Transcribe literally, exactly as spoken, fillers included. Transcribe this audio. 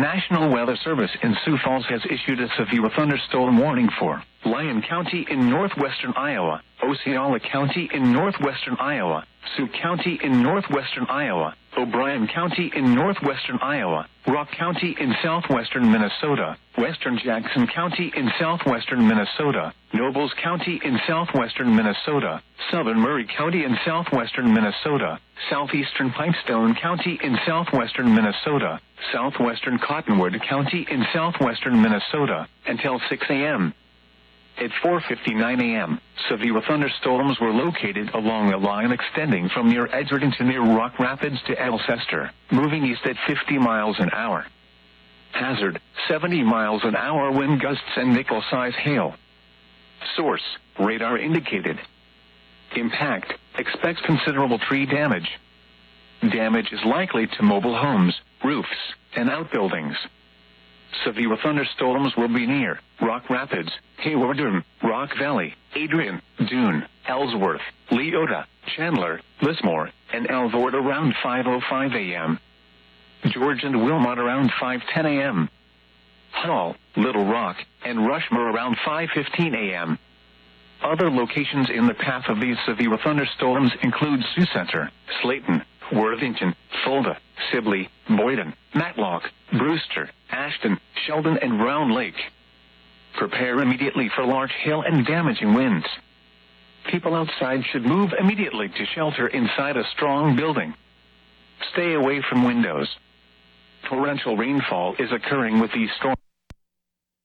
National Weather Service in Sioux Falls has issued a severe thunderstorm warning for Lyon County in northwestern Iowa, Osceola County in northwestern Iowa, Sioux County in northwestern Iowa, O'Brien County in northwestern Iowa, Rock County in southwestern Minnesota, western Jackson County in southwestern Minnesota, Nobles County in southwestern Minnesota, southern Murray County in southwestern Minnesota, southeastern Pipestone County in southwestern Minnesota, southwestern Cottonwood County in southwestern Minnesota, until six a m At four fifty-nine a m, severe thunderstorms were located along a line extending from near Edgerton to near Rock Rapids to Alcester, moving east at fifty miles an hour. Hazard, seventy miles an hour wind gusts and nickel-size hail. Source, radar indicated. Impact, expects considerable tree damage. Damage is likely to mobile homes, roofs, and outbuildings. Severe thunderstorms will be near Rock Rapids, Hayward, Rock Valley, Adrian, Dune, Ellsworth, Leota, Chandler, Lismore, and Alvord around five oh five a m George and Wilmot around five ten a m Hall, Little Rock, and Rushmore around five fifteen a m Other locations in the path of these severe thunderstorms include Sioux Center, Slayton, Worthington, Fulda, Sibley, Boyden, Matlock, Brewster, Ashton, Sheldon, and Round Lake. Prepare immediately for large hail and damaging winds. People outside should move immediately to shelter inside a strong building. Stay away from windows. Torrential rainfall is occurring with these storms.